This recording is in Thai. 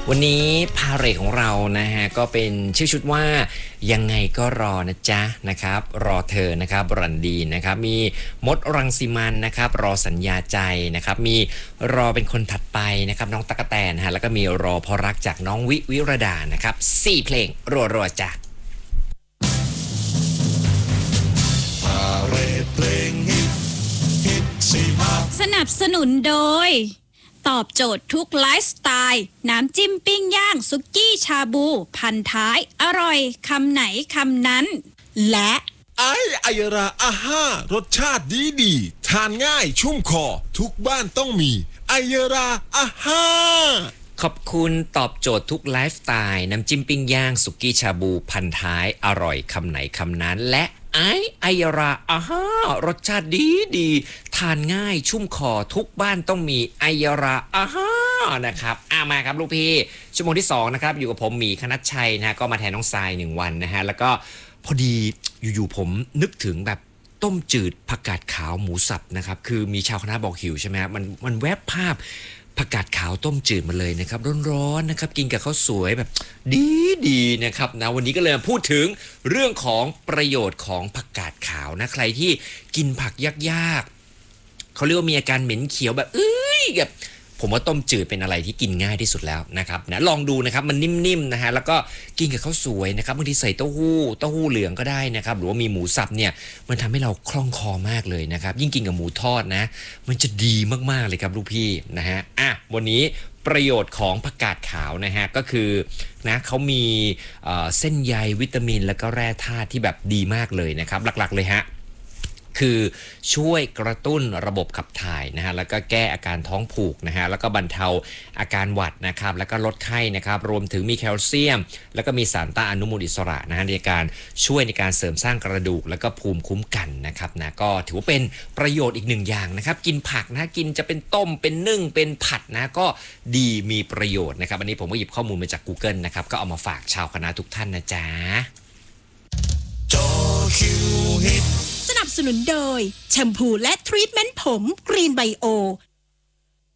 วันนี้พาเหรดของเรานะฮะก็เป็นชื่อชุดว่ายังไงก็รอนะจ๊ะนะครับรอเธอนะครับรันดีนะครับมีมดรังสิมันนะครับรอสัญญาใจนะครับมีรอเป็นคนถัดไปนะครับน้องตั๊กแตนฮะแล้วก็มีรอเพราะรักจากน้องวิรดานะครับ4เพลงรัวๆจ้ะพาเหรดเพลงฮิตสนับสนุนโดยตอบโจทย์ทุกไลฟ์สไตล์น้ำจิ้มปิ้งย่างซุกี้ชาบูพันท้ายอร่อยคำไหนคำนั้นและไอยราอาห้ารสชาติดีทานง่ายชุ่มคอทุกบ้านต้องมีไอยราอาห้าขอบคุณตอบโจทย์ทุกไลฟ์สไตล์น้ำจิ้มปิ้งย่างสุกี้ชาบูพันท้ายอร่อยคำไหนคำนั้นและไอยราอาฮารสชาติดีทานง่ายชุ่มคอทุกบ้านต้องมีไอยราอาฮานะครับมาครับลูกพี่ชั่วโมงที่2นะครับอยู่กับผมหมีคณัชชัยนะก็มาแทนน้องทราย1วันนะฮะแล้วก็พอดีอยู่ๆผมนึกถึงแบบต้มจืดผักกาดขาวหมูสับนะครับคือมีชาวคณะบอกหิวใช่ไหมครับมันแวบภาพผักกาดขาวต้มจืดมาเลยนะครับร้อนๆนะครับกินกับข้าวสวยแบบดีนะครับนะวันนี้ก็เลยมาพูดถึงเรื่องของประโยชน์ของผักกาดขาวนะใครที่กินผักยากๆเขาเรียกว่ามีอาการเหม็นเขียวแบบแบบผมว่าต้มจืดเป็นอะไรที่กินง่ายที่สุดแล้วนะครับนะลองดูนะครับมันนิ่มๆนะฮะแล้วก็กินกับข้าวสวยนะครับบางทีใส่เต้าหู้เหลืองก็ได้นะครับหรือว่ามีหมูสับเนี่ยมันทำให้เราคล่องคอมากเลยนะครับยิ่งกินกับหมูทอดนะมันจะดีมากๆเลยครับลูกพี่นะฮะวันนี้ประโยชน์ของผักกาดขาวนะฮะก็คือนะเขามีเส้นใยวิตามินและก็แร่ธาตุที่แบบดีมากเลยนะครับหลักๆเลยฮะคือช่วยกระตุ้นระบบขับถ่ายนะฮะแล้วก็แก้อาการท้องผูกนะฮะแล้วก็บรรเทาอาการหวัดนะครับแล้วก็ลดไข้นะครับรวมถึงมีแคลเซียมแล้วก็มีสารต้านอนุมูลอิสระนะฮะในการช่วยในการเสริมสร้างกระดูกแล้วก็ภูมิคุ้มกันนะครับนะก็ถือว่าเป็นประโยชน์อีกหนึ่งอย่างนะครับกินผักนะกินจะเป็นต้มเป็นนึ่งเป็นผัดนะก็ดีมีประโยชน์นะครับอันนี้ผมก็หยิบข้อมูลมาจาก Google นะครับก็เอามาฝากชาวคณะทุกท่านนะจ๊ะจอคิวฮิตสนับสนุนโดยแชมพูและทรีทเมนต์ผมกรีนไบโอ